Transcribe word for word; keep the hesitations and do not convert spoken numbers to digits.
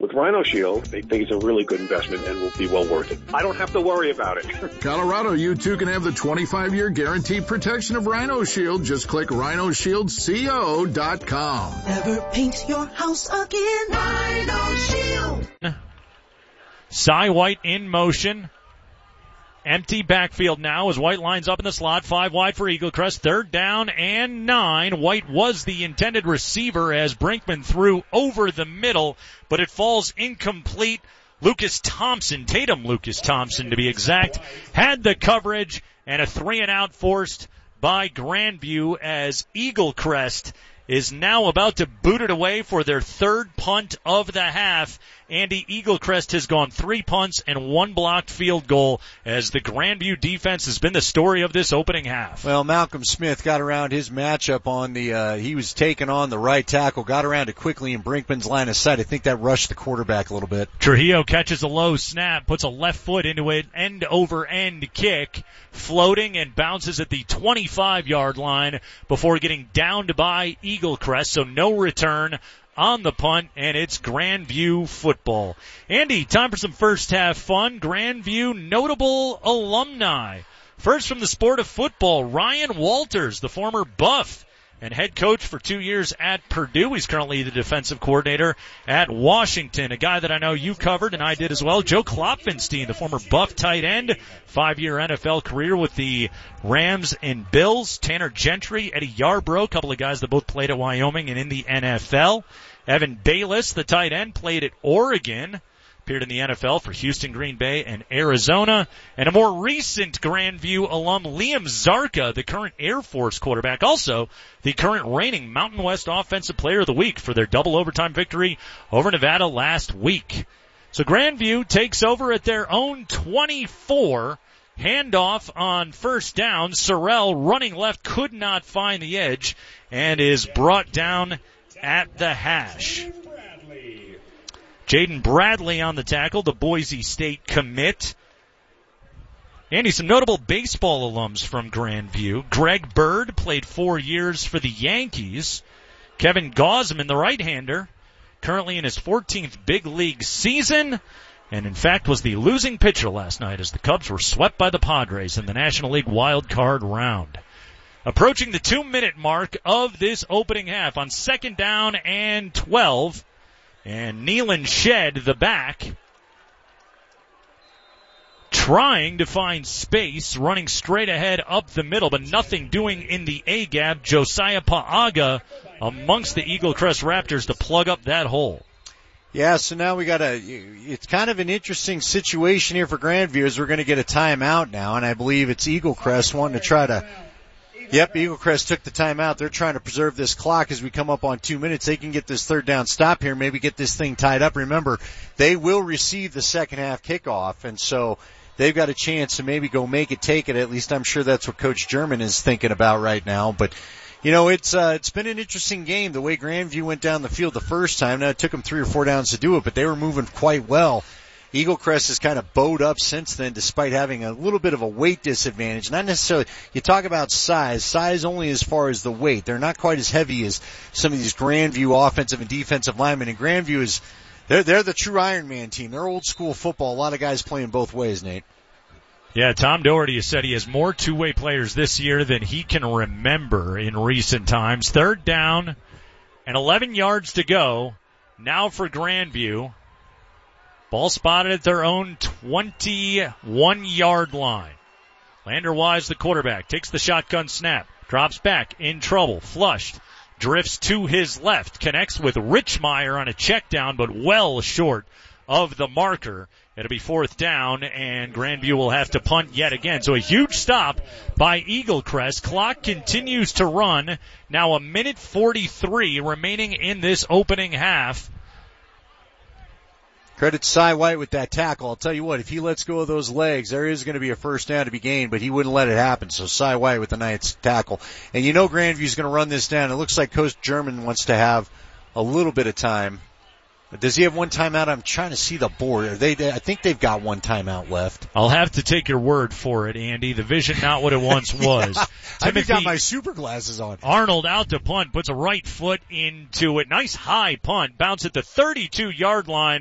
With Rhino Shield, they think it's a really good investment and will be well worth it. I don't have to worry about it. Colorado, you too can have the twenty-five year guaranteed protection of Rhino Shield. Just click rhino shield co dot com. Never paint your house again. Rhino Shield. Cy White in motion. Empty backfield now as White lines up in the slot. Five wide for Eagle Crest. Third down and nine. White was the intended receiver as Brinkman threw over the middle, but it falls incomplete. Lucas Thompson, Tatum Lucas Thompson to be exact, had the coverage and a three and out forced by Grandview as Eagle Crest is now about to boot it away for their third punt of the half. Andy, Eagle Crest has gone three punts and one blocked field goal as the Grandview defense has been the story of this opening half. Well, Malcolm Smith got around his matchup on the, uh, he was taking on the right tackle, got around it quickly in Brinkman's line of sight. I think that rushed the quarterback a little bit. Trujillo catches a low snap, puts a left foot into an end over end kick, floating and bounces at the twenty-five yard line before getting downed by Eagle Crest, so no return on the punt, and it's Grandview football. Andy, time for some first half fun. Grandview notable alumni. First from the sport of football, Ryan Walters, the former Buff and head coach for two years at Purdue. He's currently the defensive coordinator at Washington, a guy that I know you covered and I did as well. Joe Klopfenstein, the former Buff tight end, five-year N F L career with the Rams and Bills. Tanner Gentry, Eddie Yarbrough, a couple of guys that both played at Wyoming and in the N F L. Evan Bayless, the tight end, played at Oregon. Appeared in the N F L for Houston, Green Bay, and Arizona. And a more recent Grandview alum, Liam Zarka, the current Air Force quarterback, also the current reigning Mountain West Offensive Player of the Week for their double overtime victory over Nevada last week. So Grandview takes over at their own twenty-four. Handoff on first down. Sorrell running left, could not find the edge, and is brought down at the hash. Jaden Bradley on the tackle, the Boise State commit. Andy, some notable baseball alums from Grandview. Greg Bird played four years for the Yankees. Kevin Gosman, the right-hander, currently in his fourteenth big league season, and in fact was the losing pitcher last night as the Cubs were swept by the Padres in the National League wild card round. Approaching the two-minute mark of this opening half on second down and twelve. And Nealon Shed, the back, trying to find space, running straight ahead up the middle, but nothing doing in the A-gap. Josiah Paaga amongst the Eagle Crest Raptors to plug up that hole. Yeah, so now we got a, it's kind of an interesting situation here for Grandview as we're going to get a timeout now, and I believe it's Eagle Crest wanting to try to, yep, Eagle Crest took the timeout. They're trying to preserve this clock as we come up on two minutes. They can get this third down stop here, maybe get this thing tied up. Remember, they will receive the second half kickoff, and so they've got a chance to maybe go make it, take it. At least I'm sure that's what Coach German is thinking about right now. But, you know, it's uh, it's been an interesting game, the way Grandview went down the field the first time. Now, it took them three or four downs to do it, but they were moving quite well. Eagle Crest has kind of bowed up since then despite having a little bit of a weight disadvantage. Not necessarily, you talk about size, size only as far as the weight. They're not quite as heavy as some of these Grandview offensive and defensive linemen. And Grandview is, they're, they're the true Iron Man team. They're old school football. A lot of guys playing both ways, Nate. Yeah, Tom Doherty has said he has more two-way players this year than he can remember in recent times. Third down and eleven yards to go. Now for Grandview. Ball spotted at their own twenty-one yard line. Lander Wise, the quarterback, takes the shotgun snap, drops back, in trouble, flushed, drifts to his left, connects with Richmeyer on a check down, but well short of the marker. It'll be fourth down, and Grandview will have to punt yet again. So a huge stop by Eagle Crest. Clock continues to run. Now a minute forty-three remaining in this opening half. Credit Cy White with that tackle. I'll tell you what, if he lets go of those legs, there is going to be a first down to be gained, but he wouldn't let it happen. So Cy White with a nice tackle. And you know Grandview's going to run this down. It looks like Coach German wants to have a little bit of time. Does he have one timeout? I'm trying to see the board. Are they, I think they've got one timeout left. I'll have to take your word for it, Andy. The vision not what it once was. yeah, I've got my super glasses on. Arnold out to punt, puts a right foot into it. Nice high punt. Bounce at the thirty-two yard line.